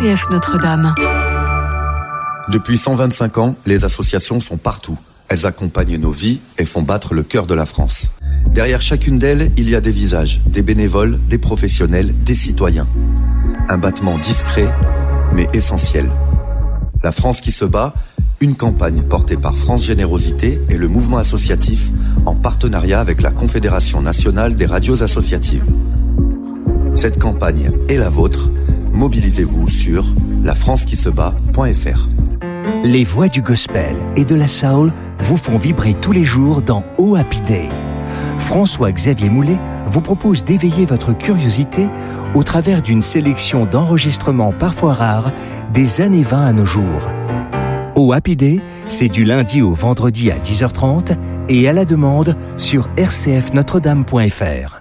RCF Notre-Dame. Depuis 125 ans, les associations sont partout. Elles accompagnent nos vies et font battre le cœur de la France. Derrière chacune d'elles, il y a des visages, des bénévoles, des professionnels, des citoyens. Un battement discret, mais essentiel. La France qui se bat, une campagne portée par France Générosité et le mouvement associatif en partenariat avec la Confédération nationale des radios associatives. Cette campagne est la vôtre. Mobilisez-vous sur lafrancequisebat.fr. Les voix du gospel et de la soul vous font vibrer tous les jours dans Oh Happy Day. François-Xavier Moulet vous propose d'éveiller votre curiosité au travers d'une sélection d'enregistrements parfois rares des années 20 à nos jours. Oh Happy Day, c'est du lundi au vendredi à 10h30 et à la demande sur rcfnotredame.fr.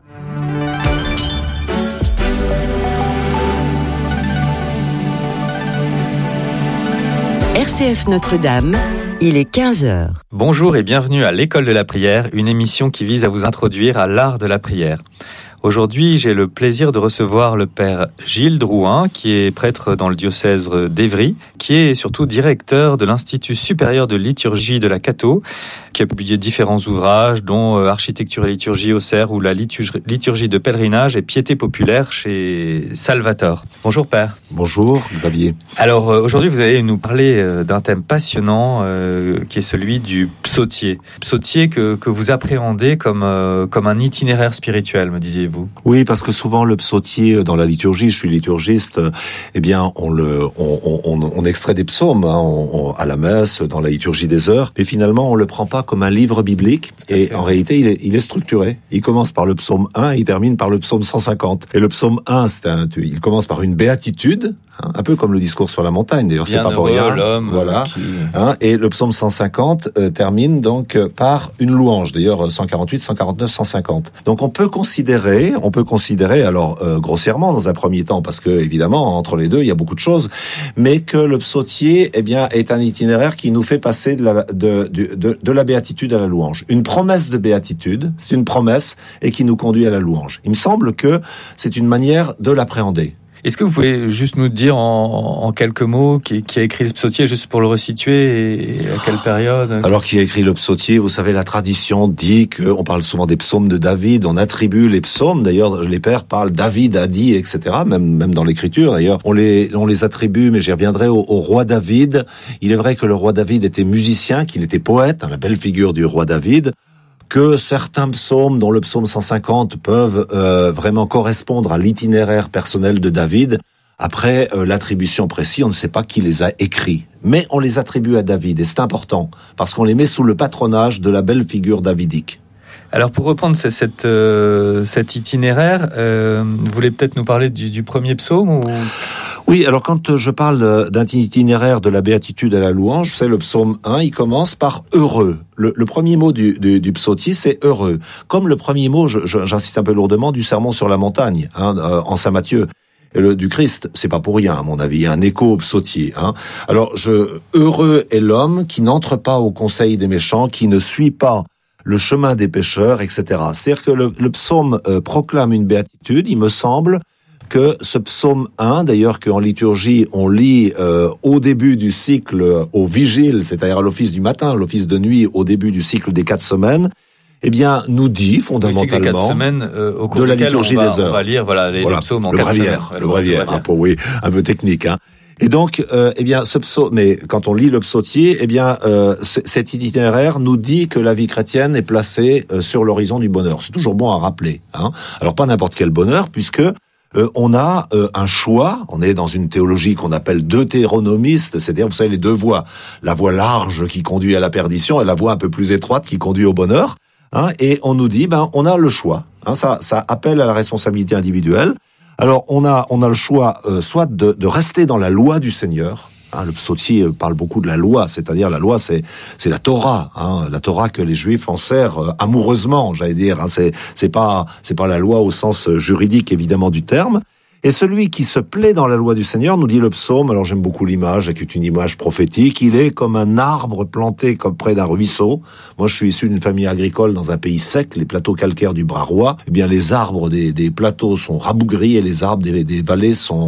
RCF Notre-Dame, il est 15h. Bonjour et bienvenue à l'École de la prière, une émission qui vise à vous introduire à l'art de la prière. Aujourd'hui, j'ai le plaisir de recevoir le père Gilles Drouin, qui est prêtre dans le diocèse d'Évry, qui est surtout directeur de l'Institut supérieur de liturgie de la Cato, qui a publié différents ouvrages, dont Architecture et liturgie au Cerf ou la liturgie de pèlerinage et piété populaire chez Salvator. Bonjour père. Bonjour Xavier. Alors aujourd'hui, vous allez nous parler d'un thème passionnant qui est celui du psautier. Psautier que vous appréhendez comme un itinéraire spirituel, me disiez-vous. Oui, parce que souvent le psautier dans la liturgie, je suis liturgiste, eh bien on extrait des psaumes à la messe, dans la liturgie des heures, mais finalement on le prend pas comme un livre biblique, et en réalité il est structuré. Il commence par le psaume 1 et il termine par le psaume 150. Et le psaume 1, il commence par une béatitude, un peu comme le discours sur la montagne, d'ailleurs c'est pas pour rien. L'homme, voilà. Et le psaume 150 termine donc par une louange, d'ailleurs 148, 149, 150. Donc on peut considérer, alors grossièrement dans un premier temps, parce que évidemment entre les deux il y a beaucoup de choses, mais que le psautier est un itinéraire qui nous fait passer de la béatitude à la louange. Une promesse de béatitude, c'est une promesse et qui nous conduit à la louange. Il me semble que c'est une manière de l'appréhender. Est-ce que vous pouvez juste nous dire en quelques mots qui a écrit le psautier, juste pour le resituer, et à quelle période? Alors, qui a écrit le psautier? Vous savez, la tradition dit qu'on parle souvent des psaumes de David, on attribue les psaumes, d'ailleurs les pères parlent David a dit, etc., même dans l'écriture d'ailleurs, on les attribue, mais j'y reviendrai au roi David. Il est vrai que le roi David était musicien, qu'il était poète, la belle figure du roi David, que certains psaumes, dont le psaume 150, peuvent vraiment correspondre à l'itinéraire personnel de David. Après, l'attribution précise, on ne sait pas qui les a écrits. Mais on les attribue à David, et c'est important, parce qu'on les met sous le patronage de la belle figure davidique. Alors pour reprendre cet itinéraire, vous voulez peut-être nous parler du premier psaume ou... Oui, alors quand je parle d'un itinéraire de la béatitude à la louange, c'est le psaume 1, il commence par heureux. Le premier mot du psautier, c'est heureux. Comme le premier mot, j'insiste un peu lourdement, du sermon sur la montagne, en Saint Matthieu. Du Christ, c'est pas pour rien, à mon avis, il y a un écho au psautier. Alors, heureux est l'homme qui n'entre pas au conseil des méchants, qui ne suit pas le chemin des pécheurs, etc. C'est-à-dire que le psaume proclame une béatitude, il me semble que ce psaume 1, d'ailleurs qu'en liturgie on lit au début du cycle au vigile, c'est-à-dire à l'office du matin, l'office de nuit au début du cycle des 4 semaines, eh bien nous dit fondamentalement les 4 semaines, au cours de la liturgie des heures. On va lire les psaumes en 4 semaines. Le bréviaire, un peu technique. Et donc, ce psaume, mais quand on lit le psautier, cet itinéraire nous dit que la vie chrétienne est placée sur l'horizon du bonheur. C'est toujours bon à rappeler. Alors pas n'importe quel bonheur, puisque on a un choix. On est dans une théologie qu'on appelle deutéronomiste, c'est-à-dire, vous savez, les deux voies. La voie large qui conduit à la perdition et la voie un peu plus étroite qui conduit au bonheur. Et on nous dit, on a le choix. Ça appelle à la responsabilité individuelle. Alors, on a le choix, soit de rester dans la loi du Seigneur. Le psautier parle beaucoup de la loi, c'est-à-dire la loi, c'est la Torah, la Torah que les Juifs en serrent amoureusement, j'allais dire. C'est pas la loi au sens juridique évidemment du terme. Et celui qui se plaît dans la loi du Seigneur, nous dit le psaume, alors j'aime beaucoup l'image, qui est une image prophétique, il est comme un arbre planté comme près d'un ruisseau. Moi, je suis issu d'une famille agricole dans un pays sec, les plateaux calcaires du Bras-Roi. Eh bien, les arbres des plateaux sont rabougris et les arbres des vallées sont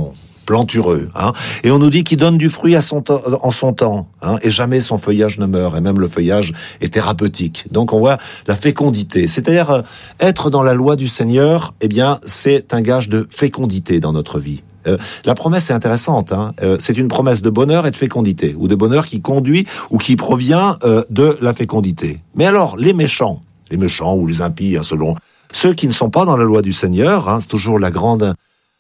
plantureux, hein. Et on nous dit qu'il donne du fruit en son temps, hein, et jamais son feuillage ne meurt, et même le feuillage est thérapeutique. Donc on voit la fécondité, c'est-à-dire être dans la loi du Seigneur, eh bien c'est un gage de fécondité dans notre vie. La promesse est intéressante, hein. C'est une promesse de bonheur et de fécondité, ou de bonheur qui conduit ou qui provient de la fécondité. Mais alors les méchants ou les impies, hein, selon ceux qui ne sont pas dans la loi du Seigneur, hein, c'est toujours la grande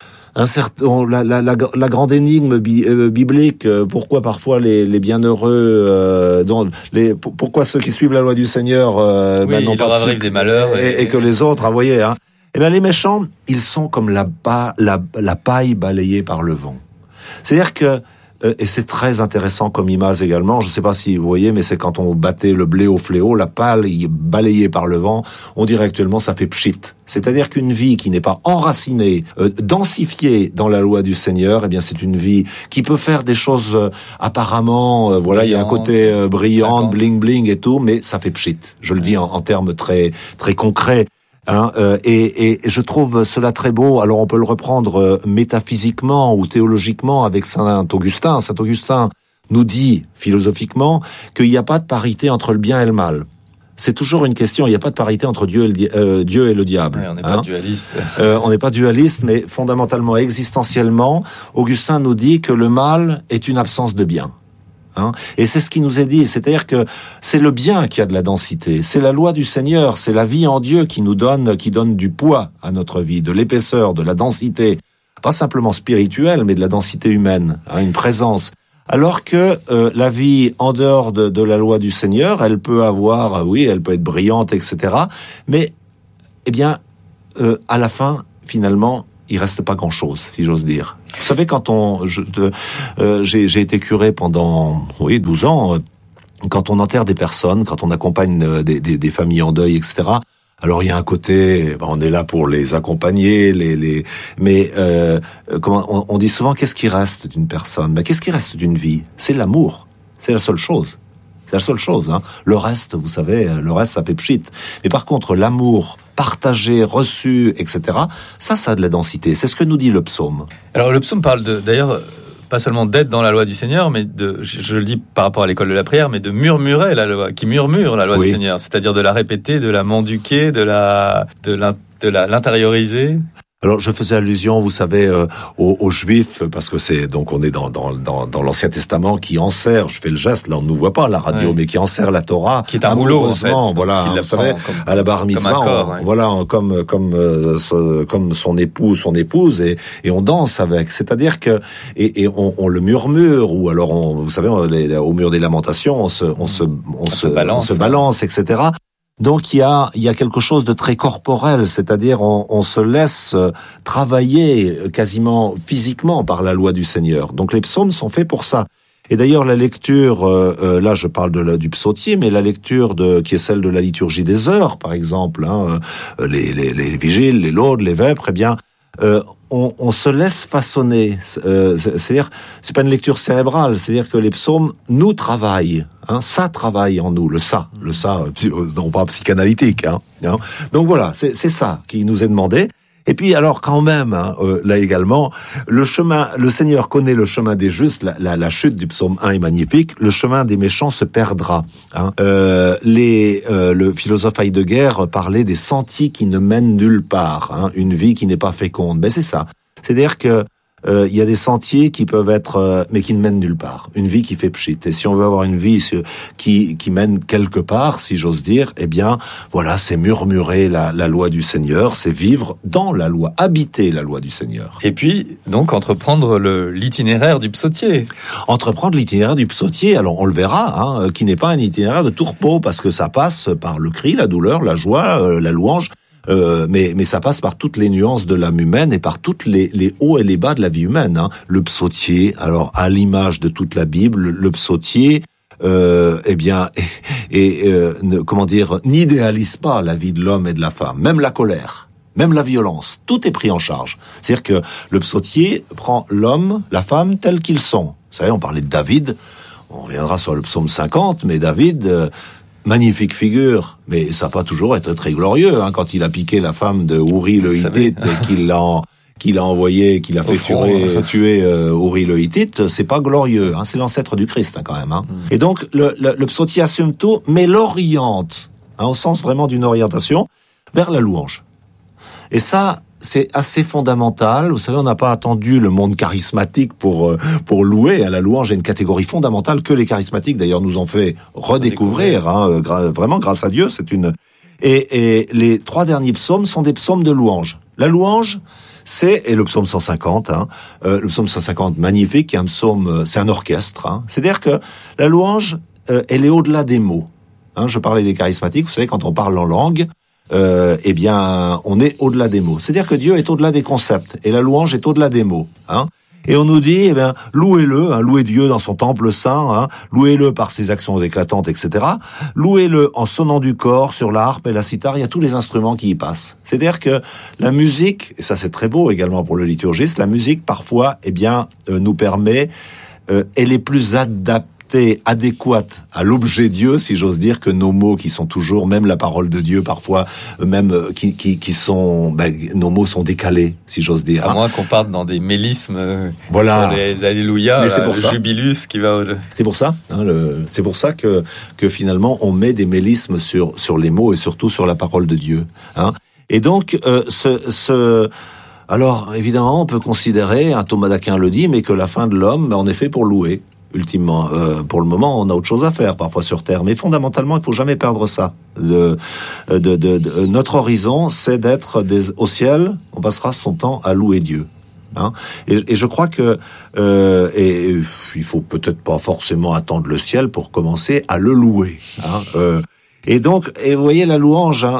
la grande énigme biblique. Pourquoi parfois les bienheureux, pourquoi ceux qui suivent la loi du Seigneur n'ont pas arrive des malheurs et que les autres, vous voyez, hein. Eh bien, les méchants, ils sont comme la paille balayée par le vent. C'est-à-dire que et c'est très intéressant comme image également, je ne sais pas si vous voyez, mais c'est quand on battait le blé au fléau, la paille balayée par le vent, on dirait actuellement ça fait pchit. C'est-à-dire qu'une vie qui n'est pas enracinée, densifiée dans la loi du Seigneur, eh bien c'est une vie qui peut faire des choses apparemment, voilà, il y a un côté brillant, bling bling et tout, mais ça fait pchit. Je le dis en termes très très concrets. Hein, et je trouve cela très beau. Alors on peut le reprendre métaphysiquement ou théologiquement avec Saint Augustin. Saint Augustin nous dit philosophiquement qu'il n'y a pas de parité entre le bien et le mal. C'est toujours une question. Il n'y a pas de parité entre Dieu et le diable. Ouais, on n'est pas dualiste. On n'est pas dualiste, mais fondamentalement, existentiellement, Augustin nous dit que le mal est une absence de bien. Hein, et c'est ce qui nous est dit, c'est-à-dire que c'est le bien qui a de la densité, c'est la loi du Seigneur, c'est la vie en Dieu qui donne du poids à notre vie, de l'épaisseur, de la densité, pas simplement spirituelle, mais de la densité humaine, hein, une présence. Alors que la vie en dehors de la loi du Seigneur, elle peut avoir, oui, elle peut être brillante, etc. Mais, eh bien, à la fin, finalement, il reste pas grand-chose, si j'ose dire. Vous savez, quand j'ai été curé pendant 12 ans, quand on enterre des personnes, quand on accompagne des familles en deuil, etc. Alors il y a un côté, on est là pour les accompagner, mais on dit souvent qu'est-ce qui reste d'une personne ? Mais qu'est-ce qui reste d'une vie ? C'est l'amour, c'est la seule chose. C'est la seule chose, hein. Le reste, vous savez, ça fait pchit. Mais par contre, l'amour partagé, reçu, etc., ça a de la densité. C'est ce que nous dit le psaume. Alors le psaume parle d'ailleurs, pas seulement d'être dans la loi du Seigneur, mais je le dis par rapport à l'école de la prière, mais de murmurer la loi, qui murmure la loi du Seigneur, c'est-à-dire de la répéter, de la mendiquer, de l'intérioriser. Alors, je faisais allusion, vous savez, aux Juifs, parce que on est dans l'Ancien Testament qui enserre, je fais le geste, là on ne nous voit pas à la radio, mais qui enserre la Torah. Qui est un rouleau, en fait. Voilà, vous savez, à la bar mitzvah, voilà, comme son époux, son épouse, et on danse avec. C'est-à-dire que, et on le murmure, ou alors vous savez, au mur des lamentations, on se balance, etc. Donc il y a quelque chose de très corporel, c'est-à-dire on se laisse travailler quasiment physiquement par la loi du Seigneur. Donc les psaumes sont faits pour ça. Et d'ailleurs la lecture, là je parle du psautier, mais la lecture qui est celle de la liturgie des heures, par exemple, hein, les vigiles, les laudes, les vêpres, eh bien on se laisse façonner. C'est-à-dire, c'est pas une lecture cérébrale, c'est-à-dire que les psaumes nous travaillent. Hein, ça travaille en nous, le ça, non pas psychanalytique. Hein. Donc voilà, c'est ça qui nous est demandé. Et puis alors quand même, hein, là également, le Seigneur connaît le chemin des justes. La chute du psaume 1 est magnifique. Le chemin des méchants se perdra. Hein. Le philosophe Heidegger parlait des sentiers qui ne mènent nulle part. Hein, une vie qui n'est pas féconde. Ben c'est ça. C'est-à-dire que il y a des sentiers qui peuvent être, mais qui ne mènent nulle part. Une vie qui fait pchit. Et si on veut avoir une vie qui mène quelque part, si j'ose dire, eh bien, voilà, c'est murmurer la loi du Seigneur, c'est vivre dans la loi, habiter la loi du Seigneur. Et puis, donc, entreprendre l'itinéraire du psautier. Entreprendre l'itinéraire du psautier, alors on le verra, hein, qui n'est pas un itinéraire de tourpeau, parce que ça passe par le cri, la douleur, la joie, la louange. Mais ça passe par toutes les nuances de l'âme humaine et par toutes les hauts et les bas de la vie humaine. Hein. Le psautier, alors à l'image de toute la Bible, le psautier, comment dire, n'idéalise pas la vie de l'homme et de la femme, même la colère, même la violence, tout est pris en charge. C'est-à-dire que le psautier prend l'homme, la femme tels qu'ils sont. Vous savez, on parlait de David, on reviendra sur le psaume 50, mais David. Magnifique figure, mais ça n'a pas toujours été très glorieux, hein, quand il a piqué la femme de Uri le Hittite, qu'il qu'il a envoyé, qu'il a fait tuer Uri le Hittite, c'est pas glorieux. Hein, c'est l'ancêtre du Christ, hein, quand même. Hein. Et donc, le psautier assume tout, mais l'oriente, hein, au sens vraiment d'une orientation, vers la louange. Et ça, c'est assez fondamental. Vous savez, on n'a pas attendu le monde charismatique pour louer. La louange est une catégorie fondamentale que les charismatiques, d'ailleurs, nous ont fait redécouvrir. Hein, vraiment, grâce à Dieu, c'est une... Et les 3 derniers psaumes sont des psaumes de louange. La louange, et le psaume 150, hein, le psaume 150 magnifique, qui est un psaume, c'est un orchestre. Hein. C'est-à-dire que la louange, elle est au-delà des mots. Hein, je parlais des charismatiques, vous savez, quand on parle en langue, eh bien, on est au-delà des mots. C'est-à-dire que Dieu est au-delà des concepts, et la louange est au-delà des mots. Hein. Et on nous dit, eh bien, louez-le, hein, louez Dieu dans son temple saint, hein, louez-le par ses actions éclatantes, etc. Louez-le en sonnant du corps sur la harpe et la cithare, il y a tous les instruments qui y passent. C'est-à-dire que la musique, et ça c'est très beau également pour le liturgiste, la musique parfois, eh bien, nous permet, elle est plus adéquate à l'objet Dieu, si j'ose dire, que nos mots qui sont toujours, même la parole de Dieu parfois, même qui sont, nos mots sont décalés, si j'ose dire. À moins qu'on parte dans des mélismes, voilà, sur les alléluia, le jubilus qui va. C'est pour ça, hein, c'est pour ça que finalement on met des mélismes sur les mots et surtout sur la parole de Dieu. Hein. Et donc alors évidemment on peut considérer, hein, Thomas d'Aquin le dit, mais que la fin de l'homme, en effet, pour louer. Ultimement, pour le moment, on a autre chose à faire, parfois sur Terre. Mais fondamentalement, il faut jamais perdre ça. Notre horizon, c'est d'être au ciel. On passera son temps à louer Dieu. Hein. Et je crois que il faut peut-être pas forcément attendre le ciel pour commencer à le louer. Hein. Et donc, vous voyez, la louange, hein,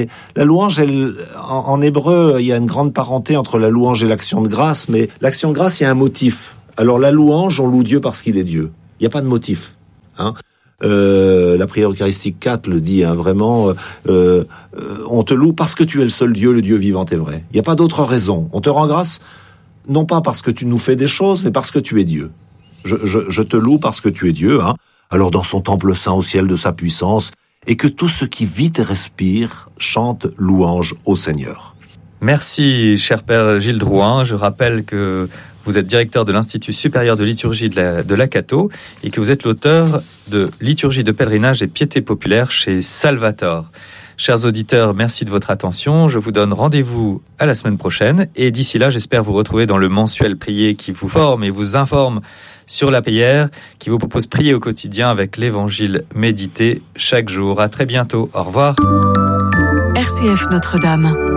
en hébreu, il y a une grande parenté entre la louange et l'action de grâce. Mais l'action de grâce, il y a un motif. Alors la louange, on loue Dieu parce qu'il est Dieu. Il n'y a pas de motif. Hein. La prière eucharistique 4 le dit, hein, vraiment, on te loue parce que tu es le seul Dieu, le Dieu vivant et vrai. Il n'y a pas d'autre raison. On te rend grâce, non pas parce que tu nous fais des choses, mais parce que tu es Dieu. Je te loue parce que tu es Dieu. Hein. Alors dans son temple saint au ciel de sa puissance, et que tout ce qui vit et respire chante louange au Seigneur. Merci, cher Père Gilles Drouin. Je rappelle que vous êtes directeur de l'Institut supérieur de liturgie de la Cato et que vous êtes l'auteur de Liturgie de pèlerinage et piété populaire chez Salvator. Chers auditeurs, merci de votre attention. Je vous donne rendez-vous à la semaine prochaine. Et d'ici là, j'espère vous retrouver dans le mensuel Prier qui vous forme et vous informe sur la prière, qui vous propose prier au quotidien avec l'évangile médité chaque jour. À très bientôt. Au revoir. RCF Notre-Dame.